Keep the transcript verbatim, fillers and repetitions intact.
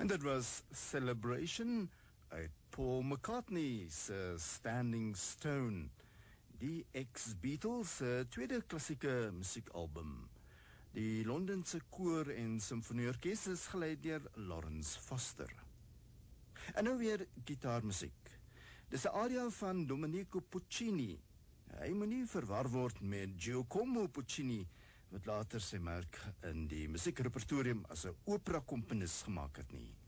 En dit was Celebration uit Paul McCartney's uh, Standing Stone, die ex-Beatles uh, tweede klassieke musiekalbum. Die Londense koor en symfonieorkes is geleid deur Lawrence Foster. En nou weer gitaarmusiek. Dis 'n aria van Domenico Puccini. Hy moet nie verwar word met Giacomo Puccini, wat later sy merk in die musiekrepertorium as 'n opera komponis gemaak het nie.